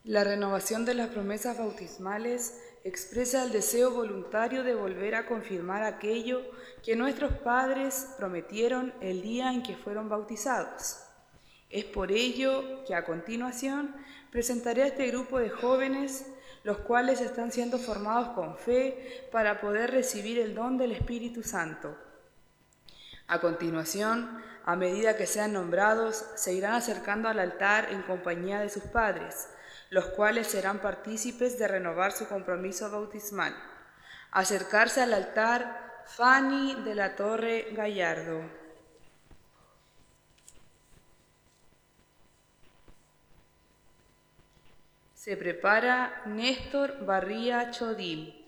La renovación de las promesas bautismales expresa el deseo voluntario de volver a confirmar aquello que nuestros padres prometieron el día en que fueron bautizados. Es por ello que a continuación presentaré a este grupo de jóvenes, los cuales están siendo formados con fe para poder recibir el don del Espíritu Santo. A continuación, a medida que sean nombrados, se irán acercando al altar en compañía de sus padres, los cuales serán partícipes de renovar su compromiso bautismal. Acercarse al altar, Fanny de la Torre Gallardo. Se prepara Néstor Barría Chodil.